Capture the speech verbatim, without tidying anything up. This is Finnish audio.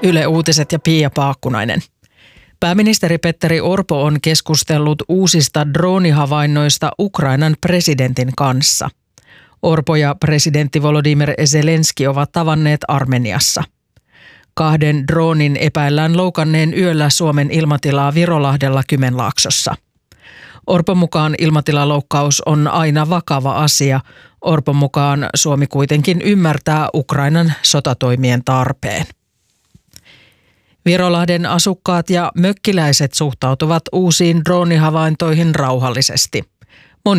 Yle Uutiset ja Pia Paakkunainen. Pääministeri Petteri Orpo on keskustellut uusista droonihavainnoista Ukrainan presidentin kanssa. Orpo ja presidentti Volodymyr Zelenski ovat tavanneet Armeniassa. Kahden droonin epäillään loukanneen yöllä Suomen ilmatilaa Virolahdella Kymenlaaksossa. Orpon mukaan ilmatilaloukkaus on aina vakava asia. Orpon mukaan Suomi kuitenkin ymmärtää Ukrainan sotatoimien tarpeen. Virolahden asukkaat ja mökkiläiset suhtautuvat uusiin droonihavaintoihin rauhallisesti.